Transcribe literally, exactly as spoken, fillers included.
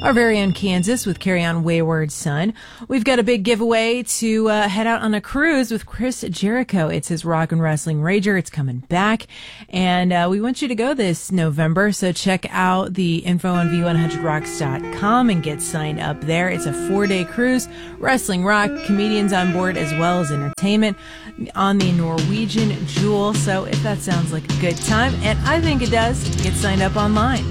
our very own Kansas with Carry On Wayward Son. We've got a big giveaway to uh, head out on a cruise with Chris Jericho. It's his Rock and Wrestling Rager. It's coming back, and uh, we want you to go this November, so check out the info on V one hundred rocks dot com and get signed up there. It's a four-day cruise, wrestling, rock, comedians on board, as well as entertainment on the Norwegian Jewel. So if that sounds like a good time, and I think it does, get signed up online.